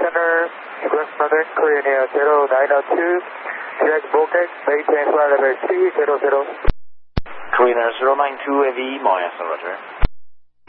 Center, request Northern Korean Air 0902, direct Bulkhead, maintain flight level 300. Korean Air 092 AV, Moyasa, roger.